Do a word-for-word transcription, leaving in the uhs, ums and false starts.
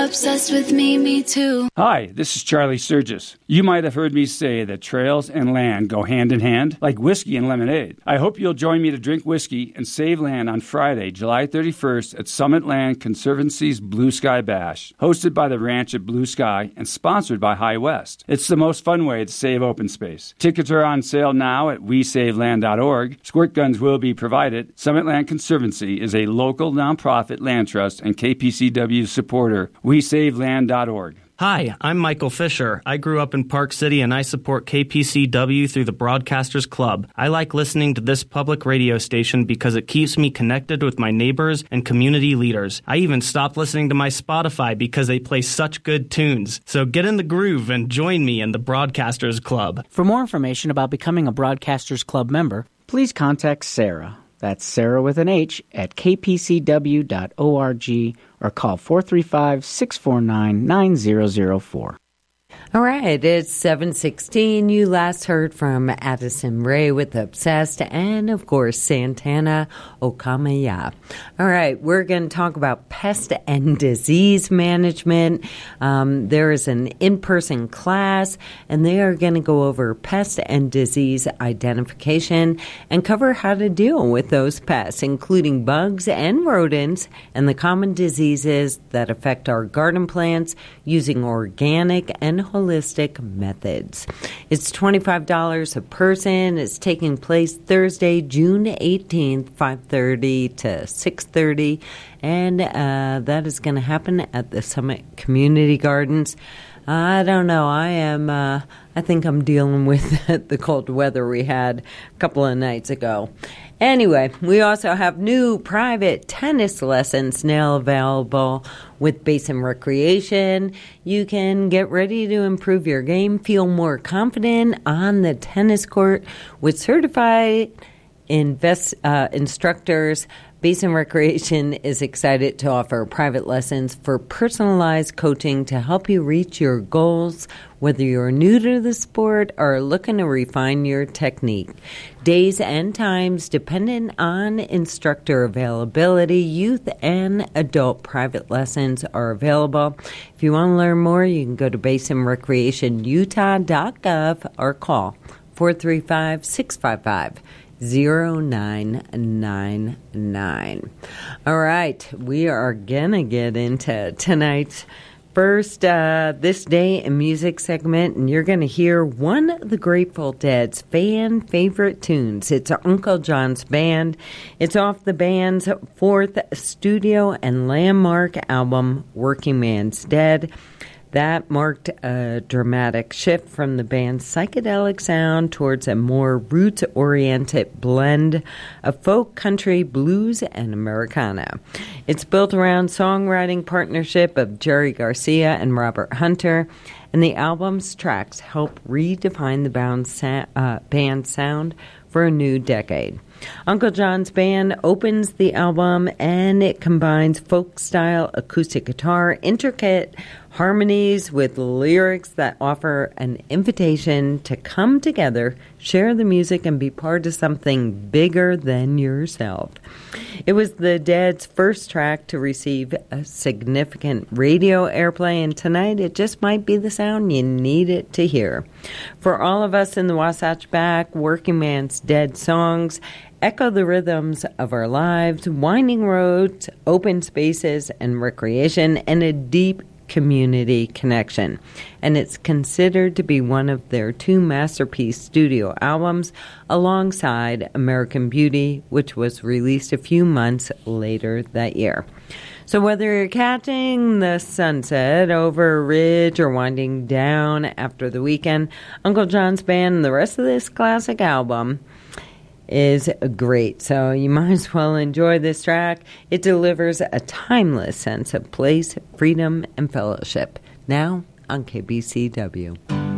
Obsessed with me, me too. Hi, this is Charlie Sturgis. You might have heard me say that trails and land go hand in hand, like whiskey and lemonade. I hope you'll join me to drink whiskey and save land on Friday, July thirty-first at Summit Land Conservancy's Blue Sky Bash, hosted by the ranch at Blue Sky and sponsored by High West. It's the most fun way to save open space. Tickets are on sale now at we save land dot org. Squirt guns will be provided. Summit Land Conservancy is a local nonprofit land trust and K P C W supporter. we save land dot org. Hi, I'm Michael Fisher. I grew up in Park City and I support K P C W through the Broadcasters Club. I like listening to this public radio station because it keeps me connected with my neighbors and community leaders. I even stopped listening to my Spotify because they play such good tunes. So get in the groove and join me in the Broadcasters Club. For more information about becoming a Broadcasters Club member, please contact Sarah. That's Sarah with an H at k p c w dot org or call four three five, six four nine, nine zero zero four. All right, it's seven sixteen. You last heard from Addison Rae with Obsessed and, of course, Santana Okamaya. All right, we're going to talk about pest and disease management. Um, there is an in-person class, and they are going to go over pest and disease identification and cover how to deal with those pests, including bugs and rodents and the common diseases that affect our garden plants using organic and holistic methods. It's twenty-five dollars a person. It's taking place Thursday, June eighteenth, five thirty to six thirty, and uh, that is going to happen at the Summit Community Gardens. I don't know. I am, uh, I think I'm dealing with the cold weather we had a couple of nights ago. Anyway, we also have new private tennis lessons now available with Basin Recreation. You can get ready to improve your game, feel more confident on the tennis court with certified invest, uh, instructors. Basin Recreation is excited to offer private lessons for personalized coaching to help you reach your goals, whether you're new to the sport or looking to refine your technique. Days and times dependent on instructor availability. Youth and adult private lessons are available. If you want to learn more, you can go to basin recreation utah dot gov or call four three five, six five five, zero nine nine nine. All right, we are going to get into tonight's first uh, This Day in Music segment, and you're going to hear one of the Grateful Dead's fan favorite tunes. It's Uncle John's Band. It's off the band's fourth studio and landmark album, Working Man's Dead. That marked a dramatic shift from the band's psychedelic sound towards a more roots-oriented blend of folk, country, blues, and Americana. It's built around songwriting partnership of Jerry Garcia and Robert Hunter, and the album's tracks help redefine the band's sa- uh, band sound for a new decade. Uncle John's Band opens the album, and it combines folk-style acoustic guitar, intricate harmonies with lyrics that offer an invitation to come together, share the music, and be part of something bigger than yourself. It was the Dead's first track to receive a significant radio airplay, and tonight it just might be the sound you need it to hear. For all of us in the Wasatch Back, Working Man's Dead songs echo the rhythms of our lives, winding roads, open spaces, and recreation, and a deep community connection. And it's considered to be one of their two masterpiece studio albums, alongside American Beauty, which was released a few months later that year. So whether you're catching the sunset over a ridge or winding down after the weekend, Uncle John's Band and the rest of this classic album is great. So you might as well enjoy this track. It delivers a timeless sense of place, freedom, and fellowship. Now on K B C W.